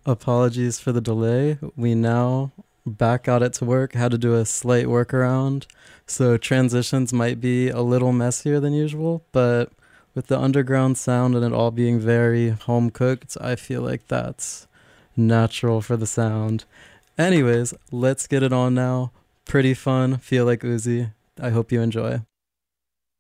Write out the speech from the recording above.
Apologies for the delay. We now back at it to work. Had to do a slight workaround. So transitions might be a little messier than usual, but with the underground sound and it all being very home cooked, I feel like that's natural for the sound. Anyways, let's get it on now. Pretty fun. Feel like Uzi. I hope you enjoy.